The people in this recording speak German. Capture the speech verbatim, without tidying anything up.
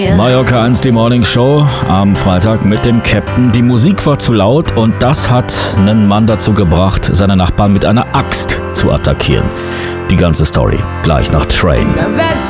Mallorca eins, die Morning Show am Freitag mit dem Captain. Die Musik war zu laut und das hat einen Mann dazu gebracht, seine Nachbarn mit einer Axt zu attackieren. Die ganze Story gleich nach Train.